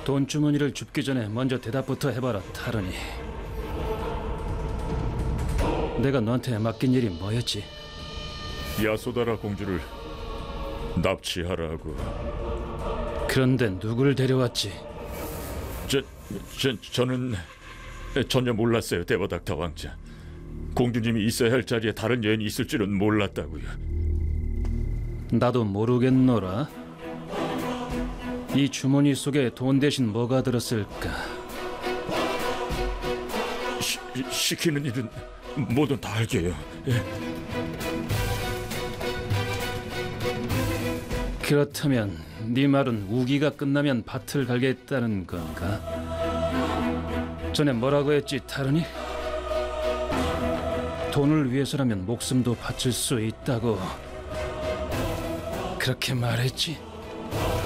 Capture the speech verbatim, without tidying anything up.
돈 주머니를 줍기 전에 먼저 대답부터 해봐라, 타르니. 내가 너한테 맡긴 일이 뭐였지? 야소다라 공주를 납치하라고. 그런데 누굴 데려왔지? 저, 저, 저는 전혀 몰랐어요, 데바닥타 왕자. 공주님이 있어야 할 자리에 다른 여인이 있을 줄은 몰랐다고요. 나도 모르겠노라. 이 주머니 속에 돈 대신 뭐가 들었을까? 시, 시키는 일은 뭐든 다 할게요. 예. 그렇다면 네 말은 우기가 끝나면 밭을 갈겠다는 건가? 전에 뭐라고 했지, 타르니? 돈을 위해서라면 목숨도 바칠 수 있다고 그렇게 말했지?